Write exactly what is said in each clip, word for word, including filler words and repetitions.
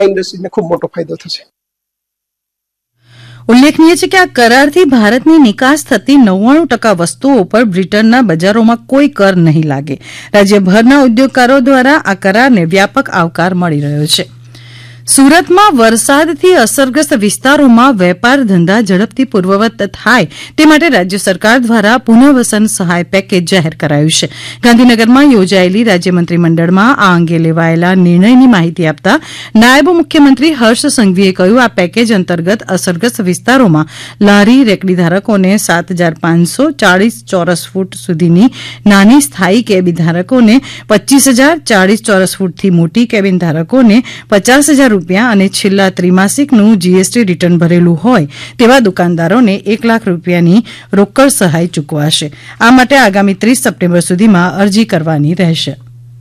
ઇન્ડસ્ટ્રીને ખૂબ મોટો ફાયદો થશે. ઉલ્લેખનીય છે કે આ કરારથી ભારતની નિકાસ થતી નવ્વાણું ટકા વસ્તુઓ પર બ્રિટનના બજારોમાં કોઈ કર નહીં લાગે. રાજ્યભરના ઉદ્યોગકારો દ્વારા આ કરારને વ્યાપક આવકાર મળી રહ્યો છે. સુરતમાં વરસાદથી અસરગ્રસ્ત વિસ્તારોમાં વેપાર ધંધા ઝડપથી પૂર્વવત થાય તે માટે રાજ્ય સરકાર દ્વારા પુનઃવસન સહાય પેકેજ જાહેર કરાયું છે. ગાંધીનગરમાં યોજાયેલી રાજ્ય મંત્રીમંડળમાં આ અંગે લેવાયેલા નિર્ણયની માહિતી આપતા નાયબ મુખ્યમંત્રી હર્ષ સંઘવીએ કહ્યું આ પેકેજ અંતર્ગત અસરગ્રસ્ત વિસ્તારોમાં લારી રેકડી ધારકોને સાત હજાર પાંચસો ચાળીસ ચોરસ ફૂટ સુધીની નાની સ્થાયી કેબિન ધારકોને પચ્ચીસ હજાર ચાળીસ ચોરસ ફૂટથી મોટી કેબિન ધારકોને પચાસ હજાર રૂપિયા અને છેલ્લા ત્રિમાસિકનું જીએસટી રિટર્ન ભરેલું હોય તેવા દુકાનદારોને એક લાખ રૂપિયાની રોકડ સહાય ચૂકવાશે. આ માટે આગામી ત્રીસ સપ્ટેમ્બર સુધીમાં અરજી કરવાની રહેશે.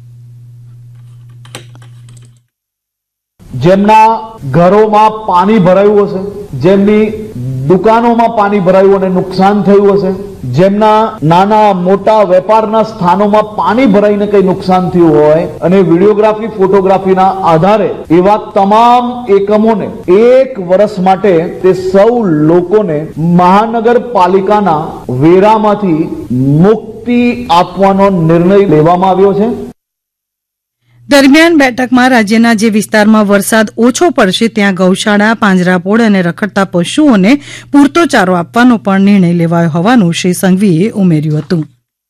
જેમના ઘરોમાં પાણી ભરાયું હશે, જેમની દુકાનોમાં પાણી ભરાયું અને નુકસાન થયું હશે, જેમના નાના મોટા વેપારના સ્થાનોમાં પાણી ભરાઈને કઈ નુકસાન થયું હોય અને વિડીયોગ્રાફી ફોટોગ્રાફીના આધારે એવા તમામ એકમોને એક વર્ષ માટે તે સૌ લોકોને મહાનગરપાલિકાના વેરામાંથી મુક્તિ આપવાનો નિર્ણય લેવામાં આવ્યો છે. દરમિયાન બેઠકમાં રાજ્યના જે વિસ્તારમાં વરસાદ ઓછો પડશે ત્યાં ગૌશાળા, પાંજરાપોળ અને રખડતા પશુઓને પૂરતો ચારો આપવાનો પણ નિર્ણય લેવાયો હોવાનું શ્રી સંઘવીએ ઉમેર્યું હતું.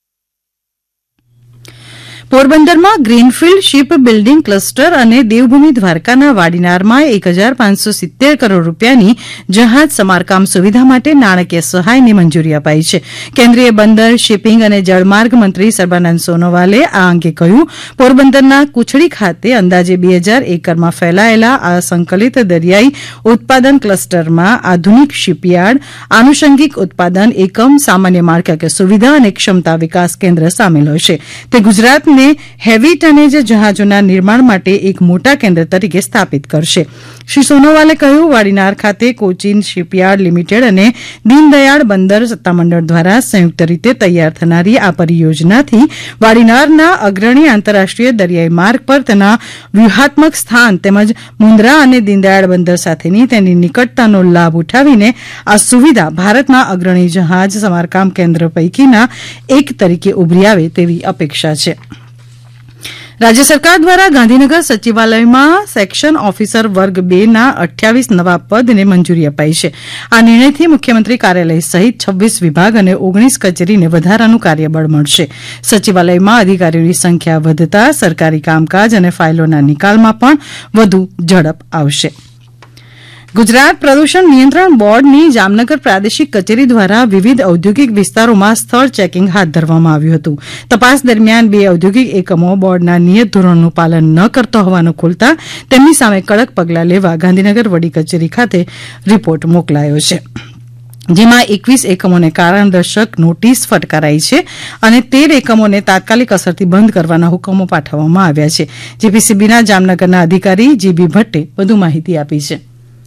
પોરબંદરમાં ગ્રીનફિલ્ડ શિપ બિલ્ડિંગ ક્લસ્ટર અને દેવભૂમિ દ્વારકાના વાડીનારમાં એક હજાર પાંચસો સિત્તેર કરોડ રૂપિયાની જહાજ સમારકામ સુવિધા માટે નાણાકીય સહાયની મંજૂરી અપાઈ છે. કેન્દ્રીય બંદર, શિપિંગ અને જળમાર્ગ મંત્રી સર્બાનંદ સોનોવાલે આ અંગે કહ્યું. પોરબંદરના કુછડી ખાતે અંદાજે બે હજાર એકરમાં ફેલાયેલા આ સંકલિત દરિયાઈ ઉત્પાદન ક્લસ્ટરમાં આધુનિક શિપયાર્ડ, આનુષંગિક ઉત્પાદન એકમ, સામાન્ય માળખાકીય સુવિધા અને ક્ષમતા વિકાસ કેન્દ્ર સામેલ હશે. તે ગુજરાતને હેવી ટનેજ જહાજોના નિર્માણ માટે એક મોટા કેન્દ્ર તરીકે સ્થાપિત કરશે. શ્રી સોનોવાલે કહ્યું વાડીનાર ખાતે કોચિન શિપયાર્ડ લિમિટેડ અને દીનદયાળ બંદર સત્તામંડળ દ્વારા સંયુક્ત રીતે તૈયાર થનારી આ પરિયોજનાથી વાડીનારના અગ્રણી આંતરરાષ્ટ્રીય દરિયાઈ માર્ગ પર તેના વ્યૂહાત્મક સ્થાન તેમજ મુન્દ્રા અને દીનદયાળ બંદર સાથેની તેની નિકટતાનો લાભ ઉઠાવીને આ સુવિધા ભારતના અગ્રણી જહાજ સમારકામ કેન્દ્ર પૈકીના એક તરીકે ઉભરી આવે તેવી અપેક્ષા છે. રાજ્ય સરકાર દ્વારા ગાંધીનગર સચિવાલયમાં સેક્શન ઓફિસર વર્ગ બે ના અઠ્યાવીસ નવા પદને મંજૂરી અપાઈ છે. આ નિર્ણયથી મુખ્યમંત્રી કાર્યાલય સહિત છવ્વીસ વિભાગ અને ઓગણીસ કચેરીને વધારાનું કાર્યબળ મળશે. સચિવાલયમાં અધિકારીઓની સંખ્યા વધતા સરકારી કામકાજ અને ફાઇલોના નિકાલમાં પણ વધુ ઝડપ આવશે. ગુજરાત પ્રદૂષણ નિયંત્રણ બોર્ડની જામનગર પ્રાદેશિક કચેરી દ્વારા વિવિધ ઔદ્યોગિક વિસ્તારોમાં સ્થળ ચેકિંગ હાથ ધરવામાં આવ્યું હતું. તપાસ દરમિયાન બે ઔદ્યોગિક એકમો બોર્ડના નિયત ધોરણનું પાલન ન કરતો હોવાનું ખુલતા તેમની સામે કડક પગલાં લેવા ગાંધીનગર વડી કચેરી ખાતે રિપોર્ટ મોકલાયો છે. જેમાં એકવીસ એકમોને કારણદર્શક નોટિસ ફટકારાઈ છે અને તેર એકમોને તાત્કાલિક અસરથી બંધ કરવાના હુકમો પાઠવવામાં આવ્યા છે. જીપીસીબીના જામનગરના અધિકારી જીબી ભટ્ટે વધુ માહિતી આપી છે.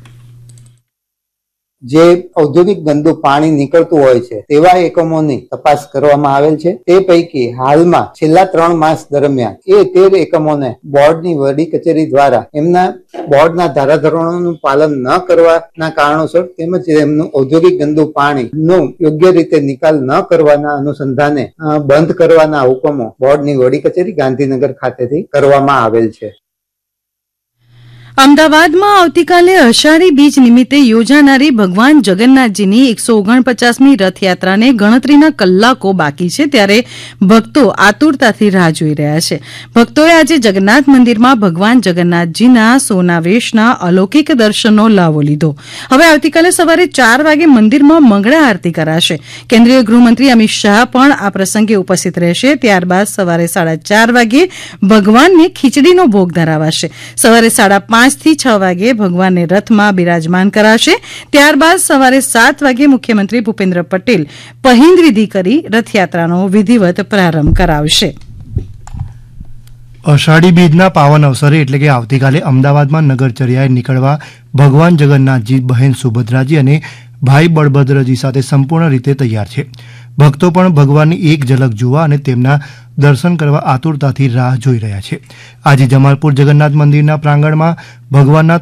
જે ઔદ્યોગિક ગંદુ પાણી નીકળતું હોય છે તેવા એકમોની તપાસ કરવામાં આવેલ છે. તે પૈકી હાલમાં છેલ્લા ત્રણ માસ દરમિયાન એ તેર એકમોને બોર્ડની વડી કચેરી દ્વારા એમના બોર્ડના ધારાધોરણોનું પાલન ન કરવાના કારણોસર તેમજ એમનું ઔદ્યોગિક ગંદુ પાણીનું યોગ્ય રીતે નિકાલ ન કરવાના અનુસંધાને બંધ કરવાના હુકમો બોર્ડની વડી કચેરી ગાંધીનગર ખાતેથી કરવામાં આવેલ છે. અમદાવાદમાં આવતીકાલે અષાઢી બીજ નિમિત્તે યોજાનારી ભગવાન જગન્નાથજીની એકસો ઓગણપચાસમી રથયાત્રાને ગણતરીના કલાકો બાકી છે ત્યારે ભક્તો આતુરતાથી રાહ જોઈ રહ્યા છે. ભક્તોએ આજે જગન્નાથ મંદિરમાં ભગવાન જગન્નાથજીના સોનાવેશના અલૌકિક દર્શનનો લાવો લીધો. હવે આવતીકાલે સવારે ચાર વાગે મંદિરમાં મંગળા આરતી કરાશે. કેન્દ્રીય ગૃહમંત્રી અમિત શાહ પણ આ પ્રસંગે ઉપસ્થિત રહેશે. ત્યારબાદ સવારે સાડા ચાર વાગે ભગવાનને ખીચડીનો ભોગ ધરાવાશે. સવારે સાડા પાંચ પાંચથી છ વાગે ભગવાનને રથમાં બિરાજમાન કરાશે. ત્યારબાદ સવારે સાત વાગે મુખ્યમંત્રી ભૂપેન્દ્ર પટેલ પહિંદ વિધિ કરી રથયાત્રાનો વિધિવત પ્રારંભ કરાવશે. અષાઢી બીજના પાવન અવસરે એટલે કે આવતીકાલે અમદાવાદમાં નગરચર્યાએ નીકળવા ભગવાન જગન્નાથજી, બહેન સુભદ્રાજી અને ભાઈ બળભદ્રજી સાથે સંપૂર્ણ રીતે તૈયાર છે. ભક્તો પણ ભગવાનની એક ઝલક જોવા અને તેમના દર્શન કરવા આતુરતાથી રાહ જોઈ રહ્યા છે. આજે જમાલપુર જગન્નાથ મંદિરના પ્રાંગણમાં ભગવાનના